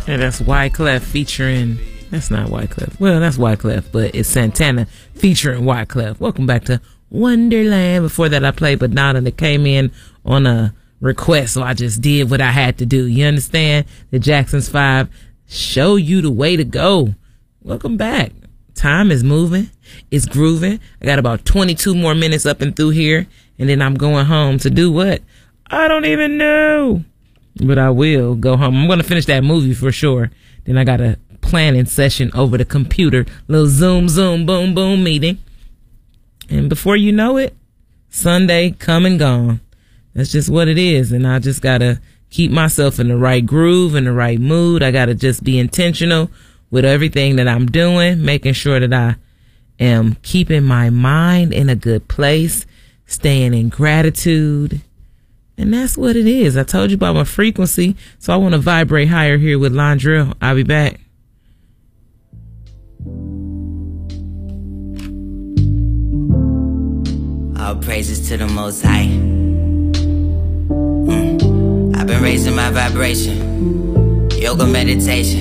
And that's Wyclef featuring... That's not Wyclef. Well, that's Wyclef, but it's Santana featuring Wyclef. Welcome back to Wonderland. Before that, I played Banana that came in on a request, so I just did what I had to do. You understand? The Jackson's 5 show you the way to go. Welcome back. Time is moving. It's grooving. I got about 22 more minutes up and through here, and then I'm going home to do what? I don't even know. But I will go home. I'm going to finish that movie for sure. Then I got a planning session over the computer. Little zoom, boom, boom meeting. And before you know it, Sunday come and gone. That's just what it is. And I just got to keep myself in the right groove, in the right mood. I got to just be intentional with everything that I'm doing, making sure that I am keeping my mind in a good place, staying in gratitude. And that's what it is. I told you about my frequency, so I want to vibrate higher here with Londrell. I'll be back. All praises to the Most High. I've been raising my vibration, yoga meditation.